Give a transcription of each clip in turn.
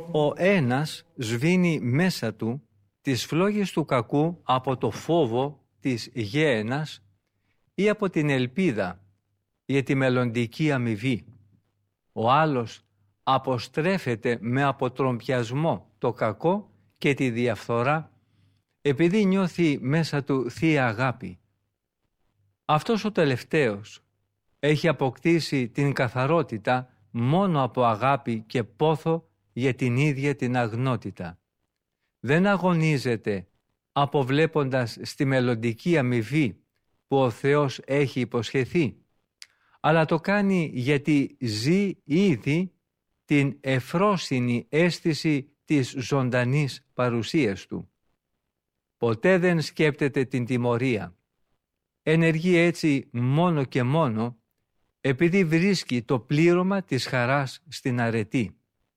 Ο ένας σβήνει μέσα του τις φλόγες του κακού από το φόβο της γέενας ή από την ελπίδα για τη μελλοντική αμοιβή. Ο άλλος αποστρέφεται με αποτρομπιασμό το κακό και τη διαφθορά επειδή νιώθει μέσα του θεία αγάπη. Αυτός ο τελευταίος έχει αποκτήσει την καθαρότητα μόνο από αγάπη και πόθο για την ίδια την αγνότητα. Δεν αγωνίζεται αποβλέποντας στη μελλοντική αμοιβή που ο Θεός έχει υποσχεθεί, αλλά το κάνει γιατί ζει ήδη την ευφρόσινη αίσθηση της ζωντανής παρουσίας Του. Ποτέ δεν σκέπτεται την τιμωρία. Ενεργεί έτσι μόνο και μόνο επειδή βρίσκει το πλήρωμα της χαράς στην αρετή.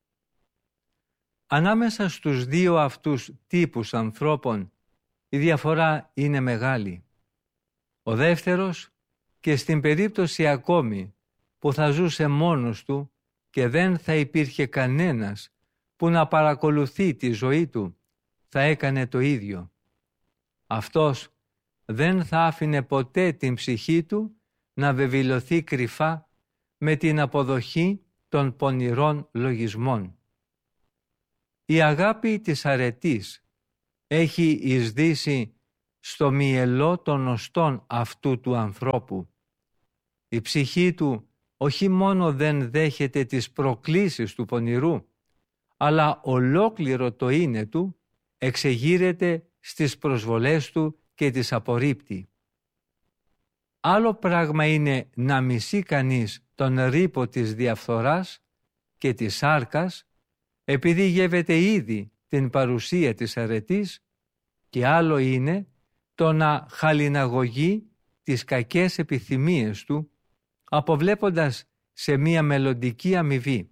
Ανάμεσα στους δύο αυτούς τύπους ανθρώπων η διαφορά είναι μεγάλη. Ο δεύτερος, και στην περίπτωση ακόμη που θα ζούσε μόνος του και δεν θα υπήρχε κανένας που να παρακολουθεί τη ζωή του, θα έκανε το ίδιο. Αυτός δεν θα άφηνε ποτέ την ψυχή του να βεβηλωθεί κρυφά με την αποδοχή των πονηρών λογισμών. Η αγάπη της αρετής έχει εισδύσει στο μυελό των οστών αυτού του ανθρώπου. Η ψυχή του όχι μόνο δεν δέχεται τις προκλήσεις του πονηρού, αλλά ολόκληρο το είναι του εξεγείρεται στις προσβολές του και τις απορρίπτει. Άλλο πράγμα είναι να μισεί κανείς τον ρήπο της διαφθοράς και της σάρκας, επειδή γεύεται ήδη την παρουσία της αρετής, και άλλο είναι το να χαλιναγωγεί τις κακές επιθυμίες του, αποβλέποντας σε μία μελλοντική αμοιβή.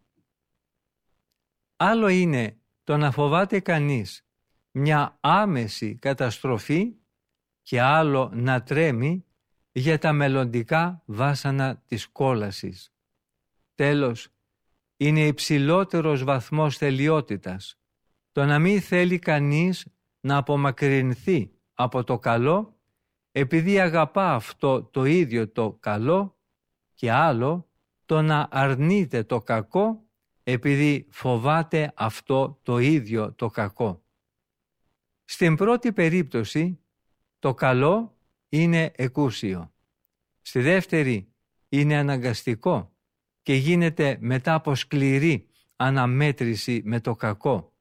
Άλλο είναι το να φοβάται κανείς μια άμεση καταστροφή και άλλο να τρέμει για τα μελλοντικά βάσανα της κόλασης. Τέλος, είναι υψηλότερος βαθμός τελειότητας το να μην θέλει κανείς να απομακρυνθεί από το καλό επειδή αγαπά αυτό το ίδιο το καλό, και άλλο το να αρνείται το κακό επειδή φοβάται αυτό το ίδιο το κακό. Στην πρώτη περίπτωση το καλό είναι εκούσιο. Στη δεύτερη είναι αναγκαστικό και γίνεται μετά από σκληρή αναμέτρηση με το κακό.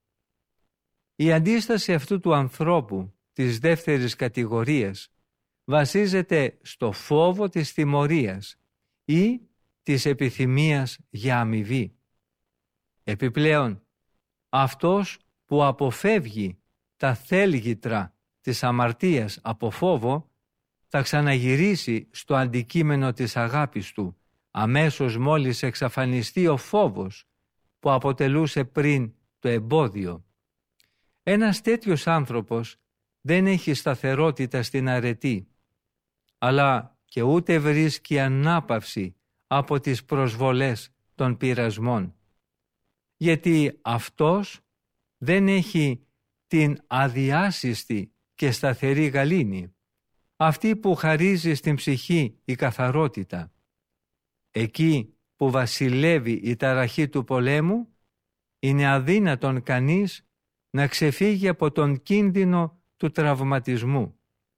Η αντίσταση αυτού του ανθρώπου της δεύτερης κατηγορίας βασίζεται στο φόβο της τιμωρίας ή της επιθυμίας για αμοιβή. Επιπλέον, αυτός που αποφεύγει τα θέλγητρα της αμαρτίας από φόβο θα ξαναγυρίσει στο αντικείμενο της αγάπης του αμέσως μόλις εξαφανιστεί ο φόβος που αποτελούσε πριν το εμπόδιο. Ένας τέτοιος άνθρωπος δεν έχει σταθερότητα στην αρετή, αλλά και ούτε βρίσκει ανάπαυση από τις προσβολές των πειρασμών. Γιατί αυτός δεν έχει την αδιάσυστη και σταθερή γαλήνη, αυτή που χαρίζει στην ψυχή η καθαρότητα. Εκεί που βασιλεύει η ταραχή του πολέμου, είναι αδύνατον κανείς να ξεφύγει από τον κίνδυνο του τραυματισμού.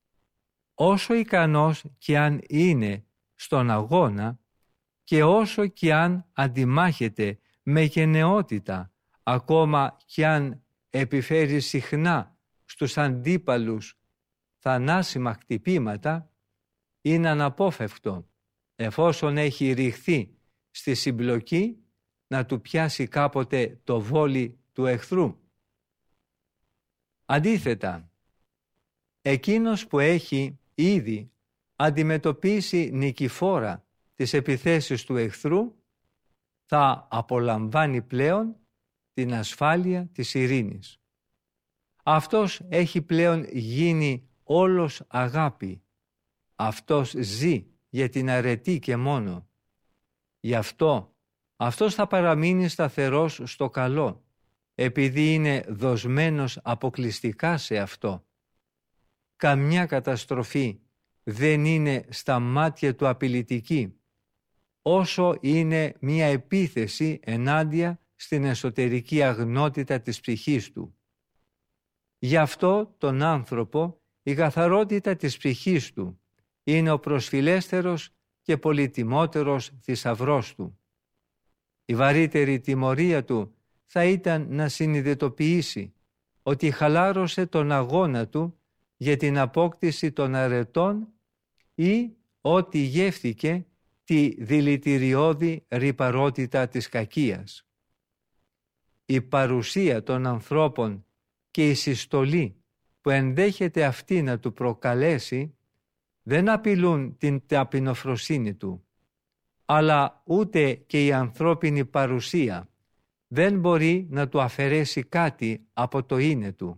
Όσο ικανός και αν είναι στον αγώνα και όσο και αν αντιμάχεται με γενναιότητα, ακόμα και αν επιφέρει συχνά στους αντίπαλους θανάσιμα χτυπήματα, είναι αναπόφευκτο, εφόσον έχει ρηχθεί στη συμπλοκή, να του πιάσει κάποτε το βόλι του εχθρού. Αντίθετα, εκείνος που έχει ήδη αντιμετωπίσει νικηφόρα τις επιθέσεις του εχθρού, θα απολαμβάνει πλέον την ασφάλεια της ειρήνης. Αυτός έχει πλέον γίνει όλος αγάπη. Αυτός ζει για την αρετή και μόνο. Γι' αυτό αυτός θα παραμείνει σταθερός στο καλό επειδή είναι δοσμένος αποκλειστικά σε αυτό. Καμιά καταστροφή δεν είναι στα μάτια του απειλητική, όσο είναι μία επίθεση ενάντια στην εσωτερική αγνότητα της ψυχής του. Γι' αυτό τον άνθρωπο η καθαρότητα της ψυχής του είναι ο προσφυλέστερος και πολυτιμότερος θησαυρός του. Η βαρύτερη τιμωρία του θα ήταν να συνειδητοποιήσει ότι χαλάρωσε τον αγώνα του για την απόκτηση των αρετών ή ότι γεύθηκε τη δηλητηριώδη ρυπαρότητα της κακίας. Η παρουσία των ανθρώπων και η συστολή που ενδέχεται αυτή να του προκαλέσει δεν απειλούν την ταπεινοφροσύνη του, αλλά ούτε και η ανθρώπινη παρουσία δεν μπορεί να του αφαιρέσει κάτι από το είναι του.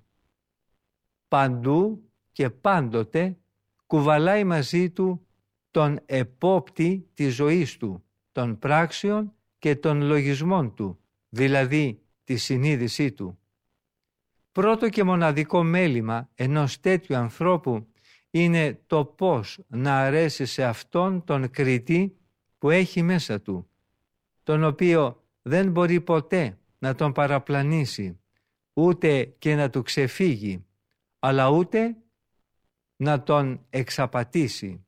Παντού και πάντοτε κουβαλάει μαζί του τον επόπτη της ζωής του, των πράξεων και των λογισμών του, δηλαδή τη συνείδησή του. Πρώτο και μοναδικό μέλημα ενός τέτοιου ανθρώπου είναι το πώς να αρέσει σε αυτόν τον κριτή που έχει μέσα του, τον οποίο δεν μπορεί ποτέ να τον παραπλανήσει, ούτε και να του ξεφύγει, αλλά ούτε να τον εξαπατήσει.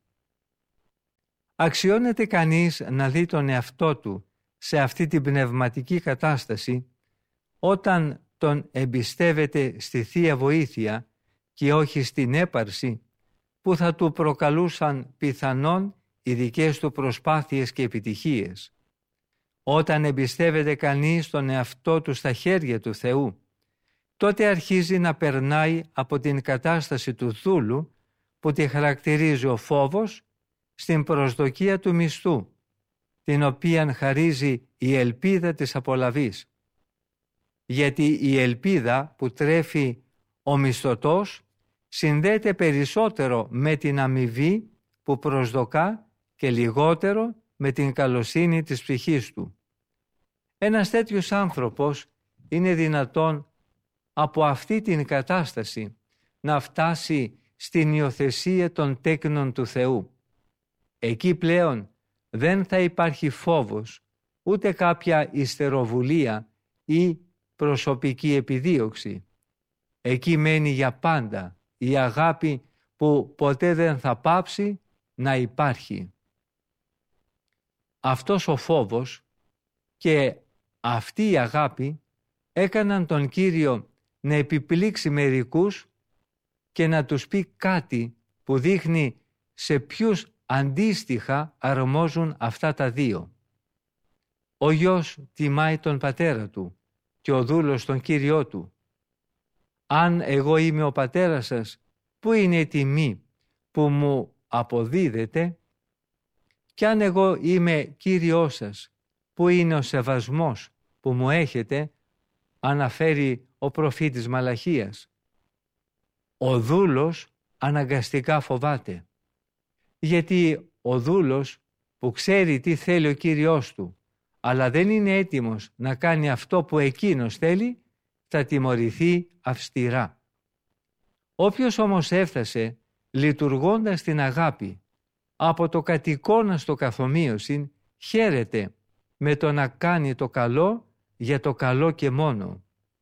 Αξιώνεται κανείς να δει τον εαυτό του σε αυτή την πνευματική κατάσταση όταν τον εμπιστεύεται στη Θεία Βοήθεια και όχι στην έπαρση που θα του προκαλούσαν πιθανόν οι δικές του προσπάθειες και επιτυχίες. Όταν εμπιστεύεται κανείς τον εαυτό του στα χέρια του Θεού, τότε αρχίζει να περνάει από την κατάσταση του δούλου που τη χαρακτηρίζει ο φόβος στην προσδοκία του μισθού, την οποία χαρίζει η ελπίδα της απολαβής. Γιατί η ελπίδα που τρέφει ο μισθωτός συνδέεται περισσότερο με την αμοιβή που προσδοκά και λιγότερο με την καλοσύνη της ψυχής του. Ένας τέτοιος άνθρωπος είναι δυνατόν από αυτή την κατάσταση να φτάσει στην υιοθεσία των τέκνων του Θεού. Εκεί πλέον δεν θα υπάρχει φόβος, ούτε κάποια υστεροβουλία ή προσωπική επιδίωξη. Εκεί μένει για πάντα η αγάπη που ποτέ δεν θα πάψει να υπάρχει. Αυτός ο φόβος και αυτή η αγάπη έκαναν τον Κύριο να επιπλήξει μερικούς και να τους πει κάτι που δείχνει σε ποιους αντίστοιχα αρμόζουν αυτά τα δύο. Ο γιος τιμάει τον πατέρα του και ο δούλος τον Κύριό του. Αν εγώ είμαι ο πατέρας σας, πού είναι η τιμή που μου αποδίδετε? Και αν εγώ είμαι Κύριός σας, πού είναι ο σεβασμός που μου έχετε? Αναφέρει ο προφήτης Μαλαχίας. Ο δούλος αναγκαστικά φοβάται, γιατί ο δούλος που ξέρει τι θέλει ο Κύριός του, αλλά δεν είναι έτοιμος να κάνει αυτό που εκείνος θέλει, θα τιμωρηθεί αυστηρά. Όποιος όμως έφτασε λειτουργώντας την αγάπη από το κατ' εικόνα στο καθομοίωσιν, χαίρεται με το να κάνει το καλό για το καλό και μόνο.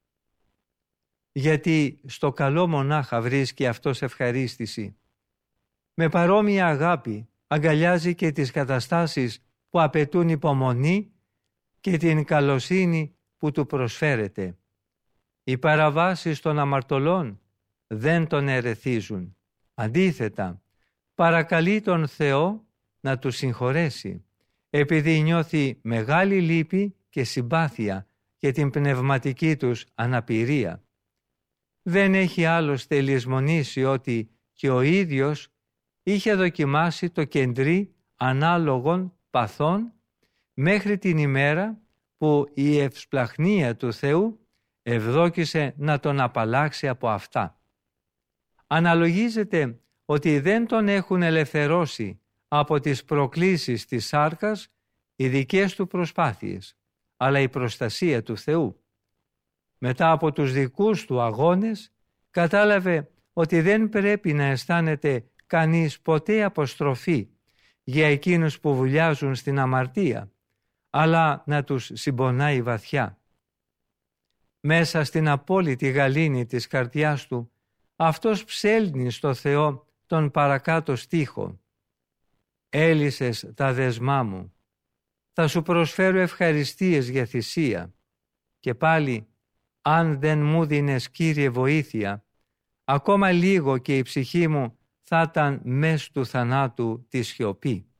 Γιατί στο καλό μονάχα βρίσκει αυτός ευχαρίστηση. Με παρόμοια αγάπη αγκαλιάζει και τις καταστάσεις που απαιτούν υπομονή και την καλοσύνη που του προσφέρεται. Οι παραβάσεις των αμαρτωλών δεν τον ερεθίζουν. Αντίθετα, παρακαλεί τον Θεό να του συγχωρέσει, επειδή νιώθει μεγάλη λύπη και συμπάθεια για την πνευματική τους αναπηρία. Δεν έχει άλλωστε λησμονήσει ότι και ο ίδιος είχε δοκιμάσει το κεντρί ανάλογων παθών μέχρι την ημέρα που η ευσπλαχνία του Θεού ευδόκησε να τον απαλλάξει από αυτά. Αναλογίζεται ότι δεν τον έχουν ελευθερώσει από τις προκλήσεις της σάρκας οι δικές του προσπάθειες, αλλά η προστασία του Θεού. Μετά από τους δικούς του αγώνες, κατάλαβε ότι δεν πρέπει να αισθάνεται κανείς ποτέ αποστροφή για εκείνους που βουλιάζουν στην αμαρτία, αλλά να τους συμπονάει βαθιά. Μέσα στην απόλυτη γαλήνη της καρδιάς του, αυτός ψέλνει στο Θεό τον παρακάτω στίχο. «Έλυσες τα δεσμά μου, θα σου προσφέρω ευχαριστίες για θυσία. Και πάλι, αν δεν μου δίνες, Κύριε, βοήθεια, ακόμα λίγο και η ψυχή μου θα ήταν μες του θανάτου τη σιωπή».